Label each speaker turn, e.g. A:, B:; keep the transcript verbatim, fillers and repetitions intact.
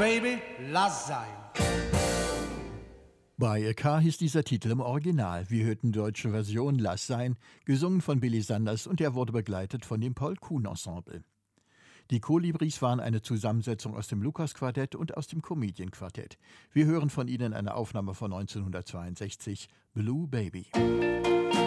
A: Baby, lass sein.
B: Buy a Car hieß dieser Titel im Original. Wir hörten die deutsche Version Lass sein, gesungen von Billy Sanders, und er wurde begleitet von dem Paul Kuhn Ensemble. Die Kolibris waren eine Zusammensetzung aus dem Lukas-Quartett und aus dem Comedian-Quartett. Wir hören von ihnen eine Aufnahme von neunzehnhundertzweiundsechzig, Blue Baby.